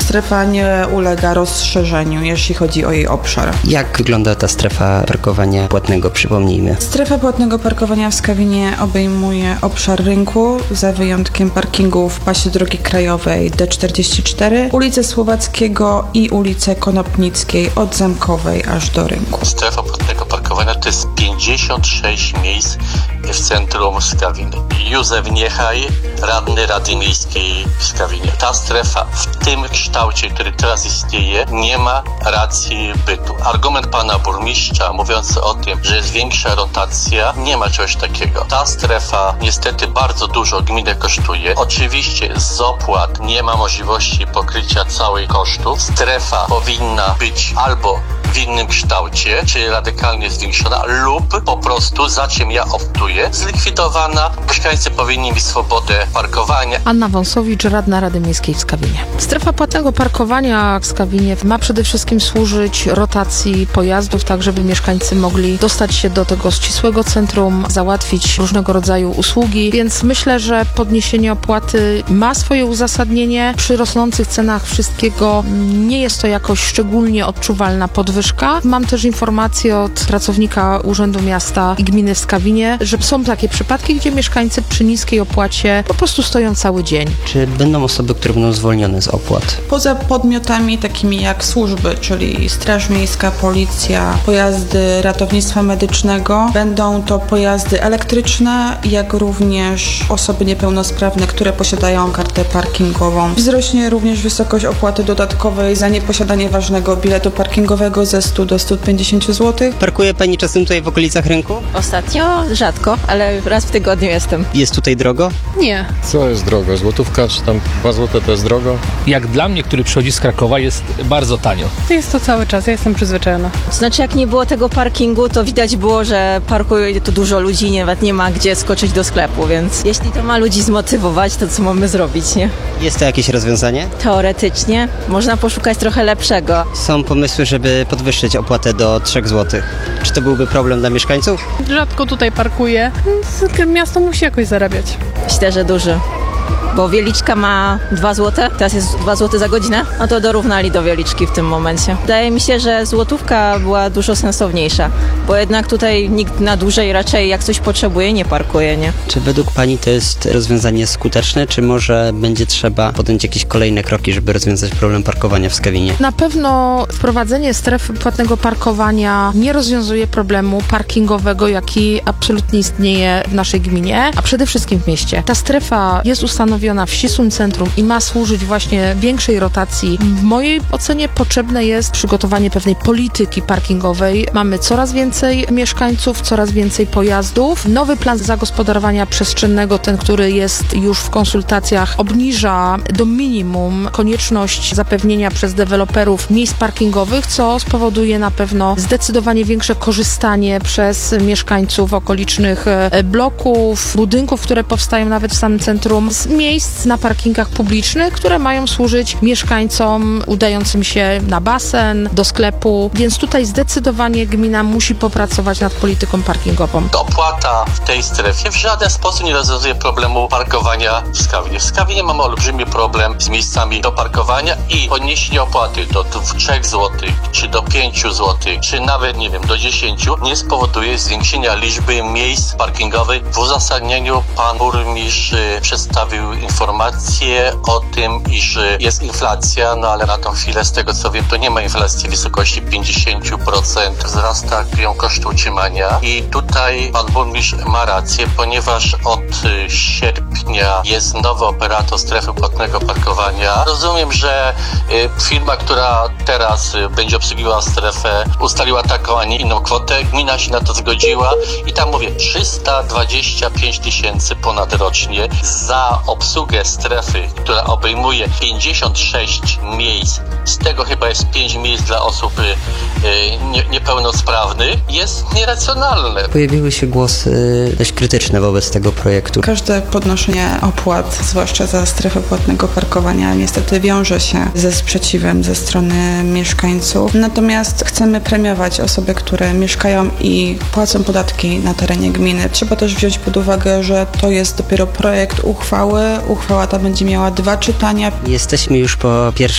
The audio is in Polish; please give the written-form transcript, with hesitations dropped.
Strefa nie ulega rozszerzeniu, jeśli chodzi o jej obszar. Jak wygląda ta strefa parkowania płatnego, przypomnijmy? Strefa płatnego parkowania w Skawinie obejmuje obszar rynku, za wyjątkiem parkingu w pasie drogi krajowej D44, ulicę Słowackiego i ulicę Konopnickiej od Zamkowej aż do rynku. Strefa płatnego parkowania to jest 56 miejsc w centrum Skawiny. Józef Niechaj, radny Rady Miejskiej w Skawinie. Ta strefa w tym kształcie, który teraz istnieje, nie ma racji bytu. Argument pana burmistrza mówiący o tym, że jest większa rotacja, nie ma czegoś takiego. Ta strefa niestety bardzo dużo gminę kosztuje. Oczywiście z opłat nie ma możliwości pokrycia całej kosztów. Strefa powinna być albo w innym kształcie, czyli radykalnie zwiększona, lub po prostu, za czym ja optuję, zlikwidowana. Mieszkańcy powinni mieć swobodę parkowania. Anna Wąsowicz, radna Rady Miejskiej w Skawinie. Strefa płatnego parkowania w Skawinie ma przede wszystkim służyć rotacji pojazdów, tak żeby mieszkańcy mogli dostać się do tego ścisłego centrum, załatwić różnego rodzaju usługi, więc myślę, że podniesienie opłaty ma swoje uzasadnienie. Przy rosnących cenach wszystkiego nie jest to jakoś szczególnie odczuwalna podwyżka. Mam też informację od pracownika Urzędu Miasta i Gminy w Skawinie, że są takie przypadki, gdzie mieszkańcy przy niskiej opłacie po prostu stoją cały dzień. Czy będą osoby, które będą zwolnione z opłat? Poza podmiotami takimi jak służby, czyli Straż Miejska, Policja, pojazdy ratownictwa medycznego, będą to pojazdy elektryczne, jak również osoby niepełnosprawne, które posiadają kartę parkingową. Wzrośnie również wysokość opłaty dodatkowej za nieposiadanie ważnego biletu parkingowego ze 100 do 150 zł. Parkuje pani czasem tutaj w okolicach rynku? Ostatnio rzadko, ale raz w tygodniu jestem. Jest tutaj drogo? Nie. Co jest drogo? Złotówka czy tam 2 złote to jest drogo? Jak dla mnie, który przychodzi z Krakowa, jest bardzo tanio. Jest to cały czas, ja jestem przyzwyczajona. Znaczy jak nie było tego parkingu, to widać było, że parkuje tu dużo ludzi, nawet nie ma gdzie skoczyć do sklepu, więc jeśli to ma ludzi zmotywować, to co mamy zrobić, nie? Jest to jakieś rozwiązanie? Teoretycznie można poszukać trochę lepszego. Są pomysły, żeby podwyższyć opłatę do 3 zł. Czy to byłby problem dla mieszkańców? Rzadko tutaj parkuję, więc miasto musi jakoś zarabiać. Myślę, że duży. Bo Wieliczka ma 2 zł, teraz jest 2 zł za godzinę, no to dorównali do Wieliczki w tym momencie. Wydaje mi się, że złotówka była dużo sensowniejsza, bo jednak tutaj nikt na dłużej raczej jak coś potrzebuje nie parkuje, nie? Czy według pani to jest rozwiązanie skuteczne, czy może będzie trzeba podjąć jakieś kolejne kroki, żeby rozwiązać problem parkowania w Skawinie? Na pewno wprowadzenie strefy płatnego parkowania nie rozwiązuje problemu parkingowego, jaki absolutnie istnieje w naszej gminie, a przede wszystkim w mieście. Ta strefa jest ustanowiona w ścisłym centrum i ma służyć właśnie większej rotacji. W mojej ocenie potrzebne jest przygotowanie pewnej polityki parkingowej. Mamy coraz więcej mieszkańców, coraz więcej pojazdów. Nowy plan zagospodarowania przestrzennego, ten, który jest już w konsultacjach, obniża do minimum konieczność zapewnienia przez deweloperów miejsc parkingowych, co spowoduje na pewno zdecydowanie większe korzystanie przez mieszkańców okolicznych bloków, budynków, które powstają nawet w samym centrum, z miejsc na parkingach publicznych, które mają służyć mieszkańcom udającym się na basen, do sklepu, więc tutaj zdecydowanie gmina musi popracować nad polityką parkingową. Opłata w tej strefie w żaden sposób nie rozwiązuje problemu parkowania w Skawinie. W Skawinie mamy olbrzymi problem z miejscami do parkowania i podniesienie opłaty do 3 zł, czy do 5 zł, czy nawet, nie wiem, do 10 nie spowoduje zwiększenia liczby miejsc parkingowych. W uzasadnieniu pan burmistrz przedstawił informacje o tym, iż jest inflacja, no ale na tą chwilę, z tego co wiem, to nie ma inflacji w wysokości 50%. Wzrasta koszty utrzymania i tutaj pan burmistrz ma rację, ponieważ od sierpnia jest nowy operator strefy płatnego parkowania. Rozumiem, że firma, która teraz będzie obsługiwała strefę, ustaliła taką, a nie inną kwotę. Gmina się na to zgodziła i tam mówię 325 000 ponad rocznie za obsługę strefy, która obejmuje 56 miejsc, z tego chyba jest 5 miejsc dla osób niepełnosprawnych, jest nieracjonalne. Pojawiły się głosy dość krytyczne wobec tego projektu. Każde podnoszenie opłat, zwłaszcza za strefę płatnego parkowania, niestety wiąże się ze sprzeciwem ze strony mieszkańców. Natomiast chcemy premiować osoby, które mieszkają i płacą podatki na terenie gminy. Trzeba też wziąć pod uwagę, że to jest dopiero projekt uchwały. Uchwała ta będzie miała 2 czytania. Jesteśmy już po pierwszym